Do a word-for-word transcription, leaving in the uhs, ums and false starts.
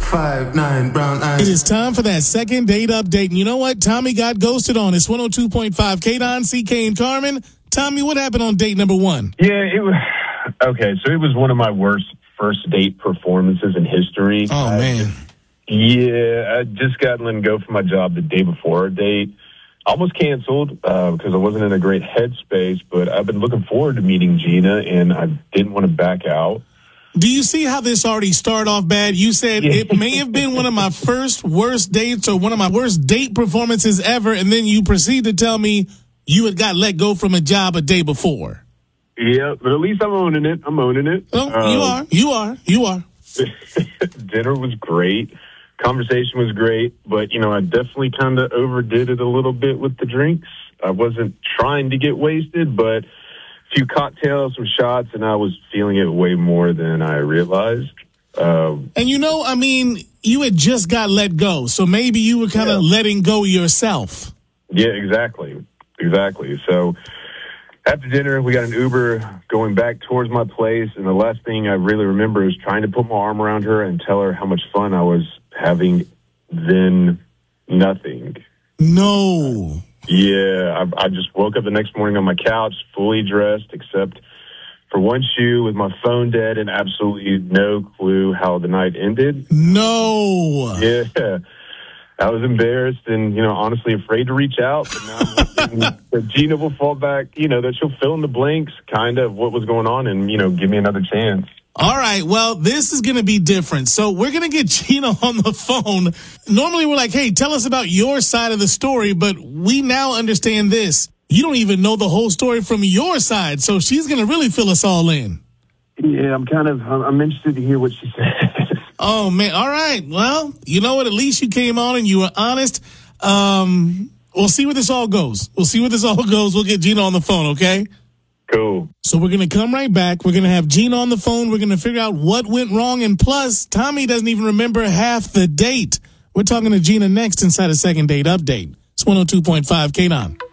five nine brown eyes. It is time for that second date update. And you know what? Tommy got ghosted on. It's one oh two point five K-Don, C K, and Carmen. Tommy, what happened on date number one? Yeah, it was okay. So it was one of my worst first date performances in history. Oh, man. I, yeah, I just got let go from my job the day before our date. Almost canceled uh, because I wasn't in a great headspace, but I've been looking forward to meeting Gina, and I didn't want to back out. Do you see how this already started off bad? You said yeah. It may have been one of my first worst dates or one of my worst date performances ever, and then you proceed to tell me you had got let go from a job a day before. Yeah, but at least I'm owning it. I'm owning it. Oh, um, you are. You are. You are. Dinner was great. Conversation was great, but, you know, I definitely kind of overdid it a little bit with the drinks. I wasn't trying to get wasted, but a few cocktails, some shots, and I was feeling it way more than I realized. Um, and, you know, I mean, you had just got let go, so maybe you were kind of yeah. letting go yourself. Yeah, exactly. Exactly. So after dinner, we got an Uber going back towards my place, and the last thing I really remember is trying to put my arm around her and tell her how much fun I was having, then nothing. No. Yeah, I, I just woke up the next morning on my couch, fully dressed, except for one shoe, with my phone dead and absolutely no clue how the night ended. No. Yeah. I was embarrassed and, you know, honestly afraid to reach out. But now I'm hoping that Gina will fall back, you know, that she'll fill in the blanks kind of what was going on and, you know, give me another chance. All right, well, this is going to be different. So we're going to get Gina on the phone. Normally we're like, hey, tell us about your side of the story, but we now understand this. You don't even know the whole story from your side, so she's going to really fill us all in. Yeah, I'm kind of, I'm interested to hear what she says. Oh, man. All right. Well, you know what? At least you came on and you were honest. Um, we'll see where this all goes. We'll see where this all goes. We'll get Gina on the phone, okay? Cool. So we're going to come right back. We're going to have Gina on the phone. We're going to figure out what went wrong. And plus, Tommy doesn't even remember half the date. We're talking to Gina next inside a second date update. It's one oh two point five K-Don.